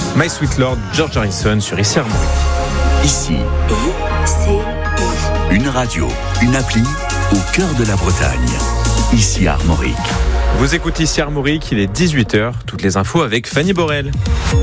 My Sweet Lord, George Harrison sur ICI Armorique. Ici, une radio, une appli au cœur de la Bretagne. ICI Armorique. Vous écoutez ICI Armorique, il est 18h. Toutes les infos avec Fanny Borel.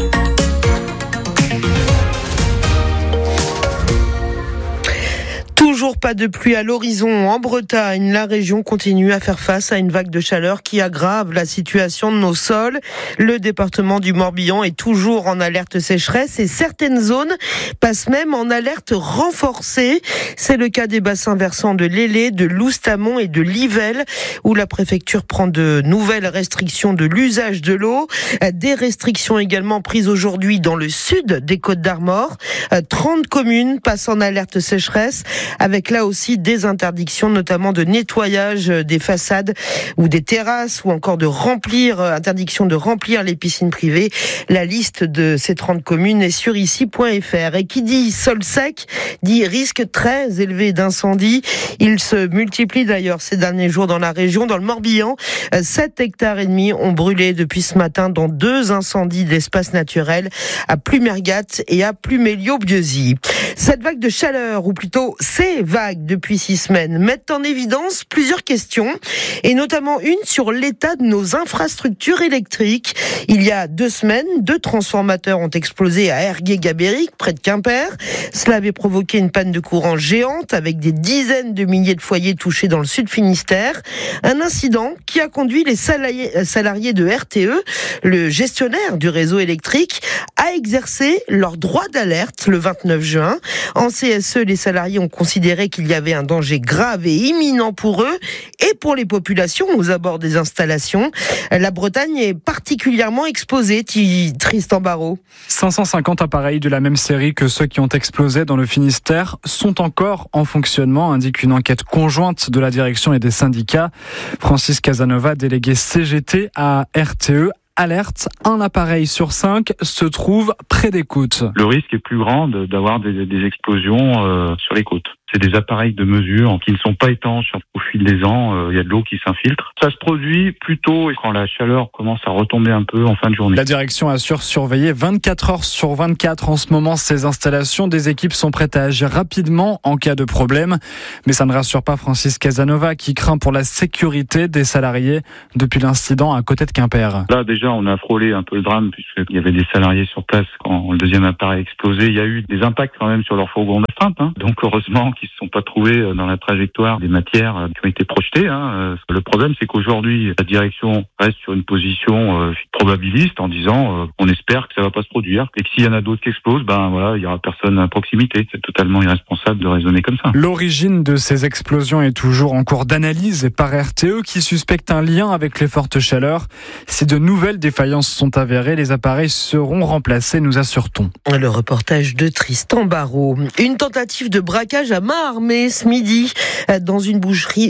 Toujours pas de pluie à l'horizon en Bretagne. La région continue à faire face à une vague de chaleur qui aggrave la situation de nos sols. Le département du Morbihan est toujours en alerte sécheresse et certaines zones passent même en alerte renforcée. C'est le cas des bassins versants de l'Ailée, de Loustamont et de Livelle, où la préfecture prend de nouvelles restrictions de l'usage de l'eau. Des restrictions également prises aujourd'hui dans le sud des Côtes-d'Armor. 30 communes passent en alerte sécheresse, avec là aussi des interdictions, notamment de nettoyage des façades ou des terrasses, ou encore interdiction de remplir les piscines privées. La liste de ces 30 communes est sur ici.fr. Et qui dit sol sec, dit risque très élevé d'incendie. Il se multiplie d'ailleurs ces derniers jours dans la région. Dans le Morbihan, 7 hectares et demi ont brûlé depuis ce matin dans 2 incendies d'espaces naturels à Plumergat et à Plumelio-Bieuzy. Cette vague de chaleur, ou plutôt ces vagues depuis 6 semaines, mettent en évidence plusieurs questions, et notamment une sur l'état de nos infrastructures électriques. Il y a 2 semaines, 2 transformateurs ont explosé à Ergué-Gabéric, près de Quimper. Cela avait provoqué une panne de courant géante, avec des dizaines de milliers de foyers touchés dans le sud Finistère. Un incident qui a conduit les salariés de RTE, le gestionnaire du réseau électrique, à exercer leur droit d'alerte le 29 juin. En CSE, les salariés ont considéré qu'il y avait un danger grave et imminent pour eux et pour les populations aux abords des installations. La Bretagne est particulièrement exposée, Tristan Barraud. 550 appareils de la même série que ceux qui ont explosé dans le Finistère sont encore en fonctionnement, indique une enquête conjointe de la direction et des syndicats. Francis Casanova, délégué CGT à RTE, alerte, 1 appareil sur 5 se trouve près des côtes. Le risque est plus grand d'avoir des explosions sur les côtes. C'est des appareils de mesure qui ne sont pas étanches. Au fil des ans, il y a de l'eau qui s'infiltre. Ça se produit plutôt quand la chaleur commence à retomber un peu en fin de journée. La direction assure surveiller 24 heures sur 24 en ce moment ces installations. Des équipes sont prêtes à agir rapidement en cas de problème. Mais ça ne rassure pas Francis Casanova, qui craint pour la sécurité des salariés depuis l'incident à côté de Quimper. Là, déjà, on a frôlé un peu le drame puisqu'il y avait des salariés sur place quand le deuxième appareil a explosé. Il y a eu des impacts quand même sur leur fourgon d'astreinte. Donc heureusement qu'ils ne se sont pas trouvés dans la trajectoire des matières qui ont été projetées. Le problème, c'est qu'aujourd'hui, la direction reste sur une position probabiliste en disant on espère que ça ne va pas se produire et que s'il y en a d'autres qui explosent, il n'y aura personne à proximité. C'est totalement irresponsable de raisonner comme ça. L'origine de ces explosions est toujours en cours d'analyse par RTE, qui suspecte un lien avec les fortes chaleurs. Si de nouvelles défaillances sont avérées, les appareils seront remplacés, nous assure-t-on. Le reportage de Tristan Barraud. Une tentative de braquage à main armée ce midi dans une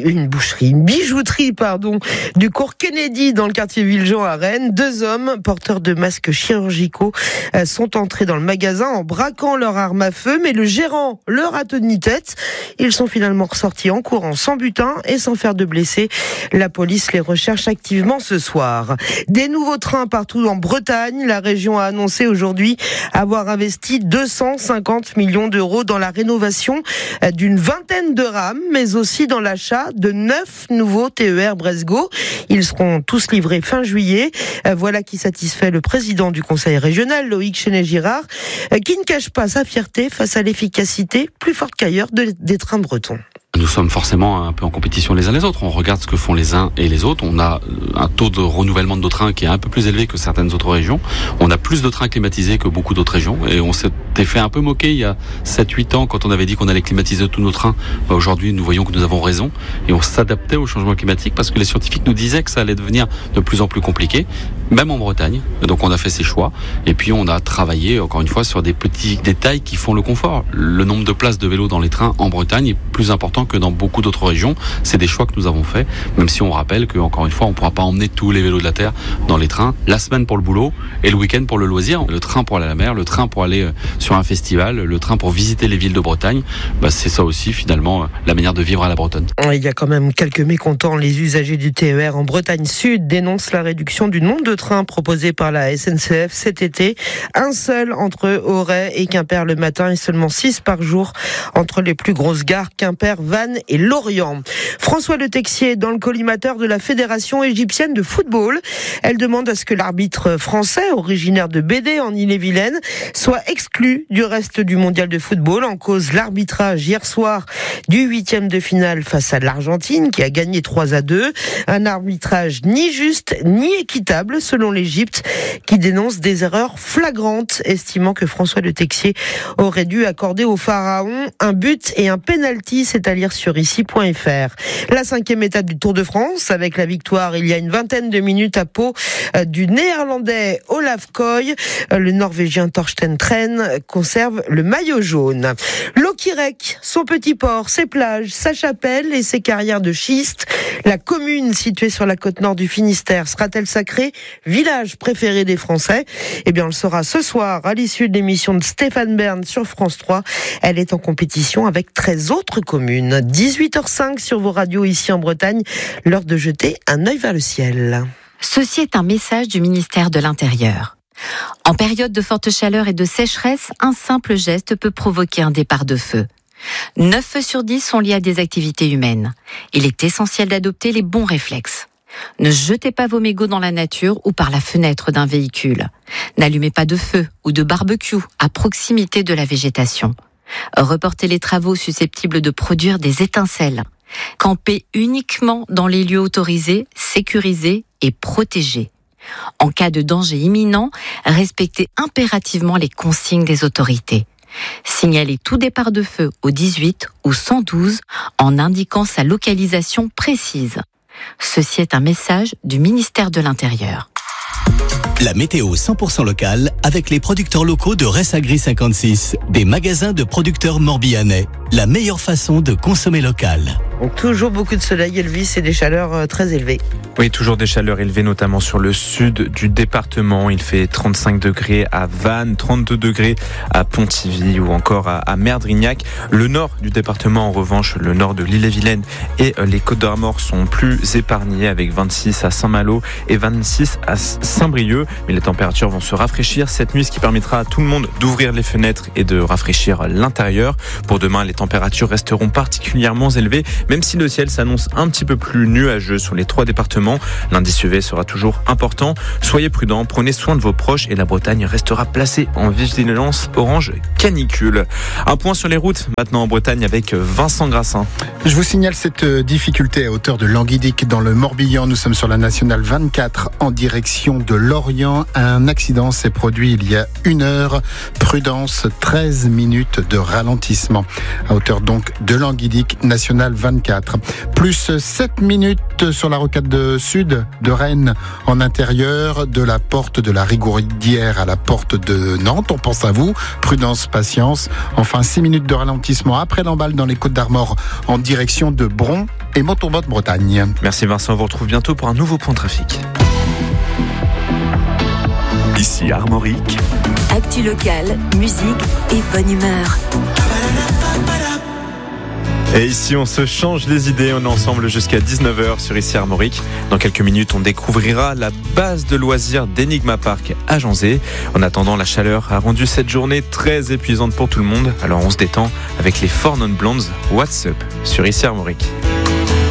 bijouterie du cours Kennedy dans le quartier Villejean à Rennes. 2 hommes porteurs de masques chirurgicaux sont entrés dans le magasin en braquant leur arme à feu, mais le gérant leur a tenu tête. Ils sont finalement ressortis en courant sans butin et sans faire de blessés. La police les recherche activement ce soir. Des nouveaux trains partout en Bretagne. La région a annoncé aujourd'hui avoir investi 250 millions d'euros dans la rénovation d'une vingtaine de rames, mais aussi dans l'achat de 9 nouveaux TER Bresgo. Ils seront tous livrés fin juillet. Voilà qui satisfait le président du conseil régional, Loïc Chenet-Girard, qui ne cache pas sa fierté face à l'efficacité plus forte qu'ailleurs des trains bretons. Nous sommes forcément un peu en compétition les uns les autres. On regarde ce que font les uns et les autres. On a un taux de renouvellement de nos trains qui est un peu plus élevé que certaines autres régions. On a plus de trains climatisés que beaucoup d'autres régions. Et on s'était fait un peu moquer il y a 7-8 ans quand on avait dit qu'on allait climatiser tous nos trains. Aujourd'hui, nous voyons que nous avons raison. Et on s'adaptait au changement climatique parce que les scientifiques nous disaient que ça allait devenir de plus en plus compliqué, même en Bretagne. Donc on a fait ces choix. Et puis on a travaillé, encore une fois, sur des petits détails qui font le confort. Le nombre de places de vélos dans les trains en Bretagne est plus important que dans beaucoup d'autres régions. C'est des choix que nous avons faits, même si on rappelle que, encore une fois, on ne pourra pas emmener tous les vélos de la Terre dans les trains, la semaine pour le boulot et le week-end pour le loisir. Le train pour aller à la mer, le train pour aller sur un festival, le train pour visiter les villes de Bretagne, c'est ça aussi finalement la manière de vivre à la bretonne. Il y a quand même quelques mécontents. Les usagers du TER en Bretagne Sud dénoncent la réduction du nombre de trains proposés par la SNCF cet été. Un seul entre Auray et Quimper le matin et seulement 6 par jour entre les plus grosses gares Quimper, Vannes et Lorient. François Le Texier dans le collimateur de la Fédération égyptienne de football. Elle demande à ce que l'arbitre français, originaire de Bédé en Ille-et-Vilaine, soit exclu du reste du mondial de football. En cause l'arbitrage hier soir du 8e de finale face à l'Argentine qui a gagné 3-2. Un arbitrage ni juste ni équitable selon l'Égypte qui dénonce des erreurs flagrantes, estimant que François Le Texier aurait dû accorder au Pharaon un but et un penalty, c'est à lire sur ici.fr. La 5e étape du Tour de France avec la victoire il y a une vingtaine de minutes à Pau du néerlandais Olaf Koy. Le norvégien Torsten Tren conserve le maillot jaune. L'Okirec, son petit port, ses plages, sa chapelle et ses carrières de schiste. La commune située sur la côte nord du Finistère sera-t-elle sacrée village préféré des Français? Eh bien, on le saura ce soir à l'issue de l'émission de Stéphane Bern sur France 3. Elle est en compétition avec 13 autres communes. 18h05 sur vos radios ici en Bretagne. L'heure de jeter un œil vers le ciel. Ceci est un message du ministère de l'Intérieur. En période de forte chaleur et de sécheresse, un simple geste peut provoquer un départ de feu. 9 feux sur 10 sont liés à des activités humaines. Il est essentiel d'adopter les bons réflexes. Ne jetez pas vos mégots dans la nature ou par la fenêtre d'un véhicule. N'allumez pas de feu ou de barbecue à proximité de la végétation. Reportez les travaux susceptibles de produire des étincelles. Campez uniquement dans les lieux autorisés, sécurisés et protégés. En cas de danger imminent, respectez impérativement les consignes des autorités. Signalez tout départ de feu au 18 ou 112 en indiquant sa localisation précise. Ceci est un message du ministère de l'Intérieur. La météo 100% locale avec les producteurs locaux de Ressagri 56, des magasins de producteurs morbihanais. La meilleure façon de consommer local. Donc toujours beaucoup de soleil, Elvis, et des chaleurs très élevées. Oui, toujours des chaleurs élevées, notamment sur le sud du département. Il fait 35 degrés à Vannes, 32 degrés à Pontivy ou encore à Merdrignac. Le nord du département, en revanche, le nord de l'Ille-et-Vilaine et les Côtes-d'Armor sont plus épargnés avec 26 à Saint-Malo et 26 à Saint-Brieuc. Mais les températures vont se rafraîchir cette nuit, ce qui permettra à tout le monde d'ouvrir les fenêtres et de rafraîchir l'intérieur. Pour demain, les températures resteront particulièrement élevées, même si le ciel s'annonce un petit peu plus nuageux sur les 3 départements. L'indice UV sera toujours important. Soyez prudents, prenez soin de vos proches et la Bretagne restera placée en vigilance orange canicule. Un point sur les routes maintenant en Bretagne avec Vincent Grassin. Je vous signale cette difficulté à hauteur de Languidic dans le Morbihan. Nous sommes sur la nationale 24 en direction de Lorient. Un accident s'est produit il y a 1 heure. Prudence, 13 minutes de ralentissement à hauteur donc de Languidic, nationale 24. Plus 7 minutes sur la rocade de sud de Rennes en intérieur, de la porte de la Rigoudière à la porte de Nantes. On pense à vous. Prudence, patience. Enfin, 6 minutes de ralentissement après l'emballe dans les Côtes-d'Armor en direction de Bron et Motorbot Bretagne. Merci Vincent, on vous retrouve bientôt pour un nouveau point de trafic. Ici Armorique. Actu locale, musique et bonne humeur. Et ici, on se change les idées. On est ensemble jusqu'à 19h sur Ici Armorique. Dans quelques minutes, on découvrira la base de loisirs d'Enigma Park à Janzé. En attendant, la chaleur a rendu cette journée très épuisante pour tout le monde. Alors on se détend avec les Four Non Blondes. What's Up sur Ici Armorique.